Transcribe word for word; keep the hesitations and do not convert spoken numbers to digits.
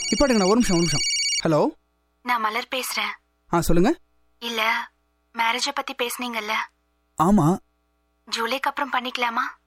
இப்போ எடுங்கண்ணா, ஒரு நிமிஷம் ஒரு நிமிஷம். ஹலோ, நான் மலர் பேசுறேன். ஆ சொல்லுங்க. இல்ல மேரேஜ பத்தி பேசுனீங்கல்ல, ஆமா. ஜூலைக்கு அப்புறம் பண்ணிக்கலாமா?